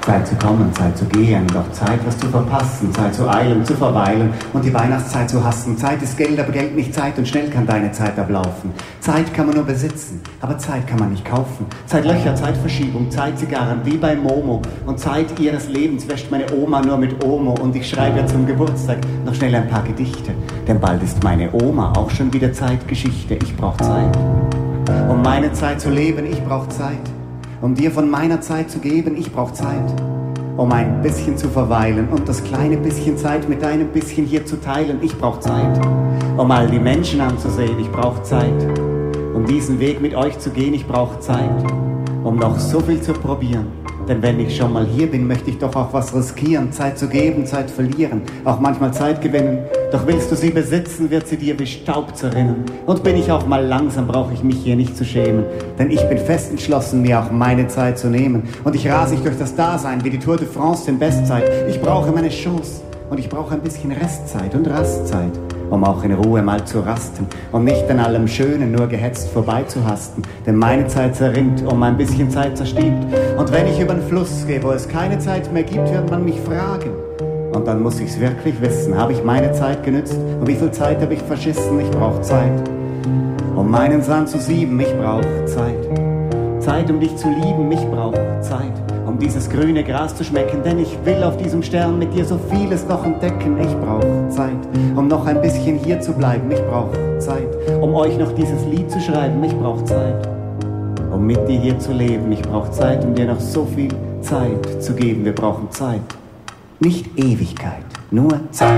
Zeit zu kommen, Zeit zu gehen, doch Zeit, was zu verpassen, Zeit zu eilen, zu verweilen und die Weihnachtszeit zu hassen. Zeit ist Geld, aber Geld nicht Zeit und schnell kann deine Zeit ablaufen. Zeit kann man nur besitzen, aber Zeit kann man nicht kaufen. Zeitlöcher, Zeitverschiebung, Zeitzigarren wie bei Momo und Zeit ihres Lebens wäscht meine Oma nur mit Omo und ich schreibe ihr zum Geburtstag noch schnell ein paar Gedichte, denn bald ist meine Oma auch schon wieder Zeitgeschichte. Ich brauch Zeit, um meine Zeit zu leben, ich brauch Zeit. Um dir von meiner Zeit zu geben, ich brauch Zeit, um ein bisschen zu verweilen und das kleine bisschen Zeit mit deinem bisschen hier zu teilen. Ich brauch Zeit, um all die Menschen anzusehen. Ich brauch Zeit, um diesen Weg mit euch zu gehen. Ich brauch Zeit, um noch so viel zu probieren. Denn wenn ich schon mal hier bin, möchte ich doch auch was riskieren. Zeit zu geben, Zeit verlieren, auch manchmal Zeit gewinnen. Doch willst du sie besitzen, wird sie dir wie Staub zerrinnen. Und bin ich auch mal langsam, brauche ich mich hier nicht zu schämen. Denn ich bin fest entschlossen, mir auch meine Zeit zu nehmen. Und ich rase durch das Dasein wie die Tour de France in Bestzeit. Ich brauche meine Chance und ich brauche ein bisschen Restzeit und Rastzeit, um auch in Ruhe mal zu rasten und nicht an allem Schönen nur gehetzt vorbeizuhasten. Denn meine Zeit zerrinnt, um ein bisschen Zeit zerstimmt. Und wenn ich über den Fluss gehe, wo es keine Zeit mehr gibt, wird man mich fragen. Und dann muss ich's wirklich wissen, habe ich meine Zeit genützt und wie viel Zeit habe ich verschissen? Ich brauch Zeit, um meinen Sand zu sieben, ich brauch Zeit. Zeit, um dich zu lieben, ich brauch Zeit, um dieses grüne Gras zu schmecken, denn ich will auf diesem Stern mit dir so vieles noch entdecken. Ich brauch Zeit, um noch ein bisschen hier zu bleiben. Ich brauch Zeit, um euch noch dieses Lied zu schreiben. Ich brauch Zeit, um mit dir hier zu leben. Ich brauch Zeit, um dir noch so viel Zeit zu geben. Wir brauchen Zeit, nicht Ewigkeit, nur Zeit.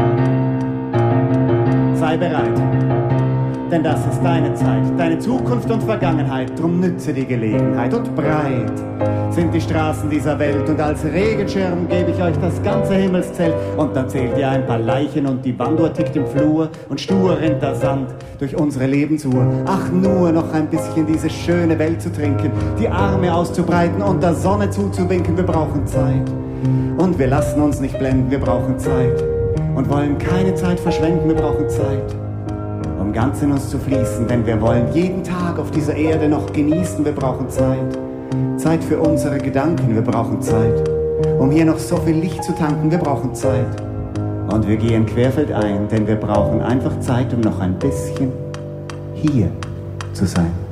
Sei bereit, denn das ist deine Zeit, deine Zukunft und Vergangenheit. Drum nütze die Gelegenheit und breit sind die Straßen dieser Welt. Und als Regenschirm gebe ich euch das ganze Himmelszelt. Und dann zählt ihr ein paar Leichen und die Wanduhr tickt im Flur. Und stur rinnt der Sand durch unsere Lebensuhr. Ach, nur noch ein bisschen diese schöne Welt zu trinken, die Arme auszubreiten und der Sonne zuzuwinken. Wir brauchen Zeit und wir lassen uns nicht blenden. Wir brauchen Zeit und wollen keine Zeit verschwenden. Wir brauchen Zeit, um ganz in uns zu fließen, denn wir wollen jeden Tag auf dieser Erde noch genießen. Wir brauchen Zeit, Zeit für unsere Gedanken. Wir brauchen Zeit, um hier noch so viel Licht zu tanken. Wir brauchen Zeit und wir gehen querfeldein, denn wir brauchen einfach Zeit, um noch ein bisschen hier zu sein.